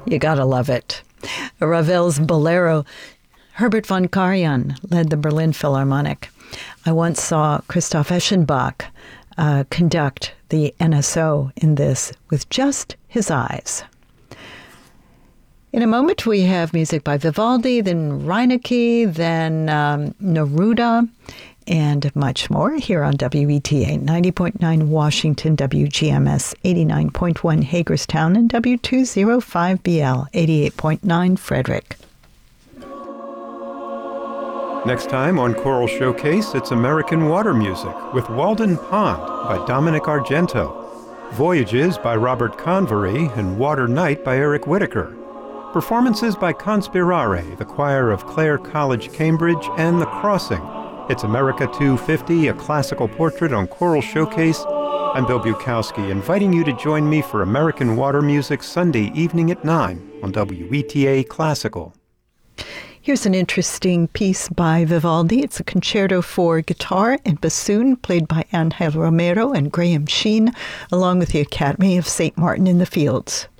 You gotta love it. Ravel's Bolero. Herbert von Karajan led the Berlin Philharmonic. I once saw Christoph Eschenbach conduct the NSO in this with just his eyes. In a moment, we have music by Vivaldi, then Reinecke, then Neruda, and much more here on WETA 90.9 Washington, WGMS 89.1 Hagerstown, and W205BL 88.9 Frederick. Next time on Choral Showcase, it's American Water Music with Walden Pond by Dominic Argento, Voyages by Robert Convery, and Water Night by Eric Whitaker. Performances by Conspirare, the choir of Clare College, Cambridge, and The Crossing. It's America 250, a classical portrait on Choral Showcase. I'm Bill Bukowski, inviting you to join me for American Water Music Sunday evening at 9 on WETA Classical. Here's an interesting piece by Vivaldi. It's a concerto for guitar and bassoon played by Angel Romero and Graham Sheen, along with the Academy of St. Martin in the Fields.